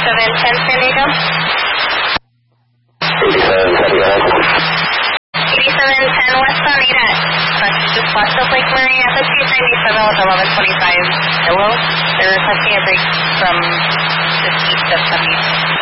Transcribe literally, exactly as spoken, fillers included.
eighty-seven ten San Diego. eighty-seven ten, eighty-seven ten West on eight at just west of Lake Murray at the two ninety-seven with eleven twenty-five Kilo. They're requesting a break from just east of W.